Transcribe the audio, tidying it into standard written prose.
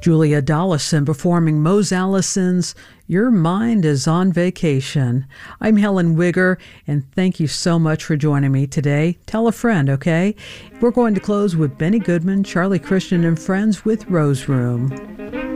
Julia Dollison performing Mose Allison's Your Mind is on Vacation. I'm Helen Wigger, and thank you so much for joining me today. Tell a friend, okay? We're going to close with Benny Goodman, Charlie Christian and Friends with Rose Room.